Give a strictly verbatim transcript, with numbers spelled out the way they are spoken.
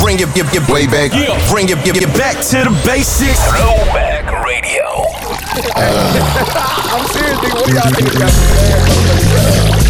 bring it, get, get way back. Yeah. Bring it, get, get back to the basics. Throwback Radio. I'm serious, nigga. What do y'all think?